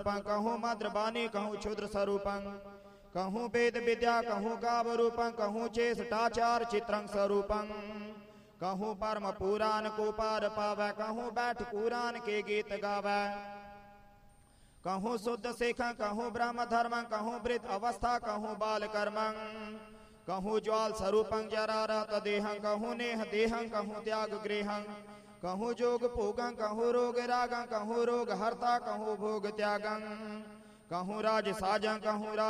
कहूँ मद्रबानी कहूँ क्षुद्र स्वरूपं कहूँ वेद विद्या कहूँ काव रूपं कहूँ चेष्टाचार चित्रं स्वरूपं कहूँ परम पुराण को पार पावै कहूँ बैठ पुराण के गीत गावै कहूँ शुद्ध सिखं कहूँ ब्रह्म धर्मं कहूँ वृद्ध अवस्था कहूँ बाल कर्मं कहूँ ज्वाल स्वरूपं जरारत देहं कहूँ नेह देहं कहूँ त्याग गृहं कहूँ जोग भोगं कहूँ रोग रागं कहूँ रोग हरता कहूँ भोग त्यागं कहूँ राज साजं कहूँ